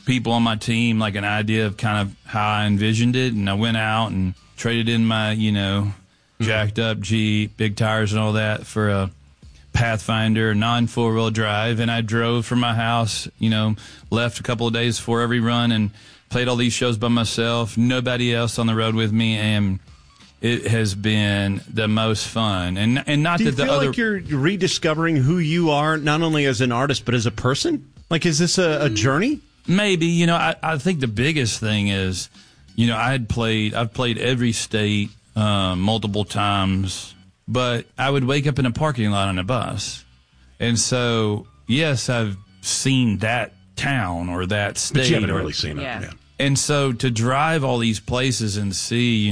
people on my team like an idea of kind of how I envisioned it, and I went out and traded in my, jacked up Jeep, big tires and all that for a Pathfinder, non-4-wheel drive, and I drove from my house, left a couple of days before every run and played all these shows by myself, nobody else on the road with me, and it has been the most fun. And not Do you that the feel other like you're rediscovering who you are, not only as an artist but as a person? Like, is this a journey? Maybe. I think the biggest thing is, I've played every state multiple times. But I would wake up in a parking lot on a bus. And so, yes, I've seen that town or that state. But you haven't really seen it. Yeah. And so to drive all these places and see,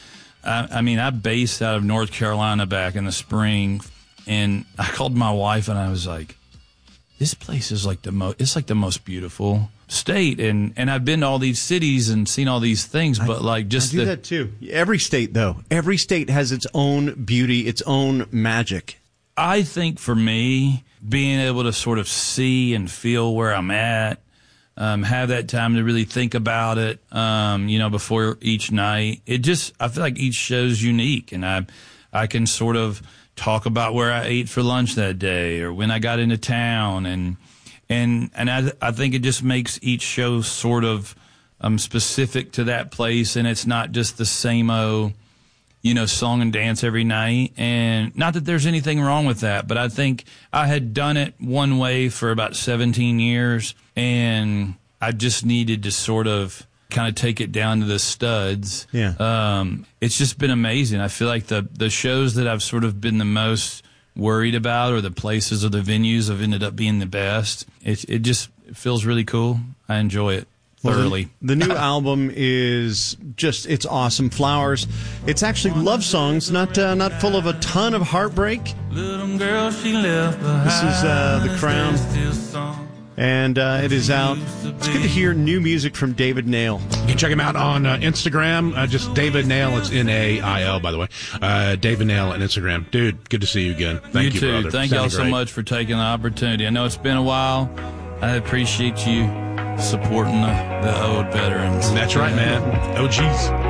I based out of North Carolina back in the spring. And I called my wife and I was like, this place is like it's like the most beautiful state. And I've been to all these cities and seen all these things, but I do that too. Every state, though, has its own beauty, its own magic. I think for me, being able to sort of see and feel where I'm at, have that time to really think about it, before each night. I feel like each show's unique, and I can sort of talk about where I ate for lunch that day or when I got into town, and I think it just makes each show sort of specific to that place, and it's not just the same-o, song and dance every night. And not that there's anything wrong with that, but I think I had done it one way for about 17 years, and I just needed to sort of kind of take it down to the studs. Yeah. It's just been amazing. I feel like the shows that I've sort of been the most worried about, or the places or the venues, have ended up being the best. It just feels really cool. I enjoy it thoroughly. Well, the new album is it's awesome. Flowers. It's actually love songs, not full of a ton of heartbreak. Little girl she left behind. This is The Crown. And it is out. It's good to hear new music from David Nail. You can check him out on Instagram. Just David Nail. It's Nail, by the way. David Nail on Instagram. Dude, good to see you again. Thank you, too. brother. Thank y'all so much for taking the opportunity. I know it's been a while. I appreciate you supporting the old veterans. That's right, man. OGs.